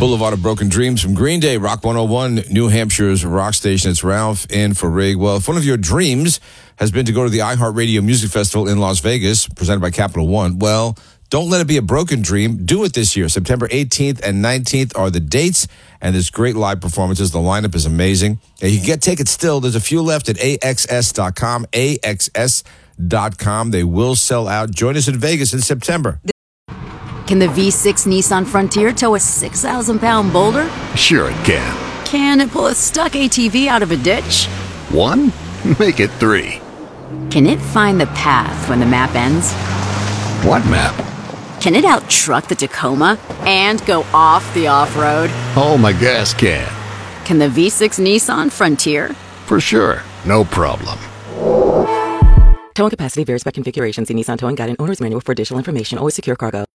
Boulevard of Broken Dreams from Green Day, Rock 101, New Hampshire's rock station. It's Ralph in for Rig. Well, if one of your dreams has been to go to the iHeartRadio Music Festival in Las Vegas, presented by Capital One, well, don't let it be a broken dream. Do it this year. September 18th and 19th are the dates, and there's great live performances. The lineup is amazing. And you can get tickets still. There's a few left at AXS.com, AXS.com. They will sell out. Join us in Vegas in September. Can the V6 Nissan Frontier tow a 6,000-pound boulder? Sure it can. Can it pull a stuck ATV out of a ditch? 1? Make it 3. Can it find the path when the map ends? What map? Can it out-truck the Tacoma and go off the off-road? Oh, my gas can. Can the V6 Nissan Frontier? For sure. No problem. Towing capacity varies by configuration. See Nissan Towing Guide and Owner's Manual for additional information. Always secure cargo.